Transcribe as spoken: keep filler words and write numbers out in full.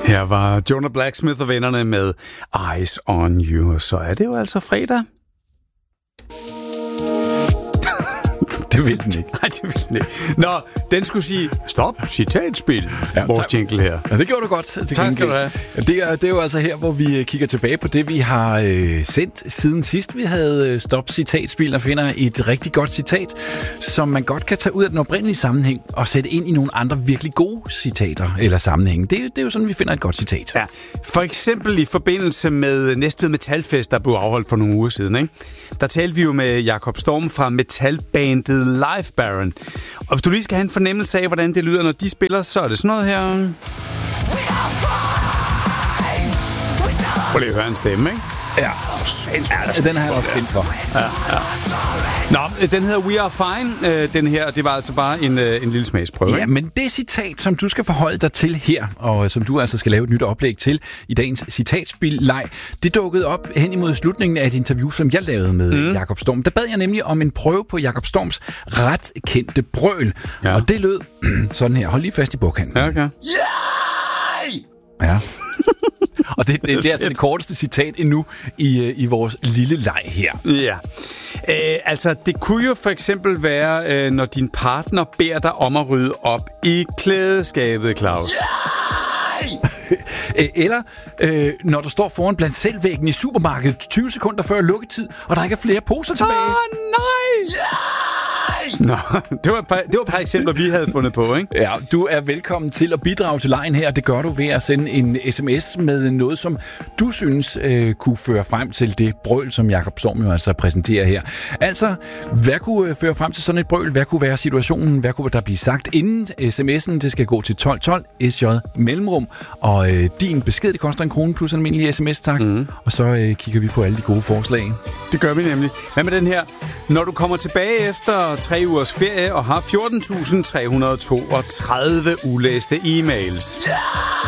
Her var Jonah Blacksmith og vennerne med Eyes on You. Så er det jo altså fredag. Det vil den ikke. Nej, det vil den ikke. Nå, den skulle sige, stop, citatspil, ja, vores jingle her. Ja, det gjorde du godt. Til tak skal du have. Det er, det er jo altså her, hvor vi kigger tilbage på det, vi har øh, sendt siden sidst. Vi havde stop citatspil og finder et rigtig godt citat, som man godt kan tage ud af den oprindelige sammenhæng og sætte ind i nogle andre virkelig gode citater eller sammenhænge. Det, det er jo sådan, vi finder et godt citat. Ja, for eksempel i forbindelse med Næstved Metalfest, der blev afholdt for nogle uger siden. Ikke? Der talte vi jo med Jakob Storm fra metalbandet Live Baron. Og hvis du lige skal have en fornemmelse af, hvordan det lyder, når de spiller, så er det sådan noget her. Prøv lige at høre en stemme, ikke? Ja, ja den har jeg også kendt for. Ja, ja. Nå, den hedder We Are Fine, øh, den her, det var altså bare en, øh, en lille smagsprøve. Ja, ikke? men det citat, som du skal forholde dig til her, og som du altså skal lave et nyt oplæg til i dagens citatspil-leg, det dukkede op hen imod slutningen af et interview, som jeg lavede med mm. Jakob Storm. Der bad jeg nemlig om en prøve på Jakob Storms ret kendte brøl, ja. Og det lød sådan her. Hold lige fast i bogkanten. Ja, okay. Yeah! Ja. Og det, det, det er altså det korteste citat endnu i, i vores lille leg her. Ja. Øh, altså, det kunne jo for eksempel være, øh, når din partner beder dig om at rydde op i klædeskabet, Claus. Eller øh, når du står foran blandt selvvæggen i supermarkedet tyve sekunder før lukketid, og der ikke er flere poser tilbage. Åh, oh, nej! Nå, det var, et par, det var et par eksempler, vi havde fundet på, ikke? Ja, du er velkommen til at bidrage til lejen her. Det gør du ved at sende en sms med noget, som du synes øh, kunne føre frem til det brøl, som Jakob Storm jo altså præsenterer her. Altså, hvad kunne øh, føre frem til sådan et brøl? Hvad kunne være situationen? Hvad kunne der blive sagt inden sms'en? Det skal gå til tolv tolv, S J mellemrum. Og øh, din besked, det koster en krone plus almindelig sms-takt. Mm. Og så øh, kigger vi på alle de gode forslag. Det gør vi nemlig. Hvad med den her? Når du kommer tilbage efter tre ugers ferie og har fjorten tusind tre hundrede toogtredive ulæste e-mails.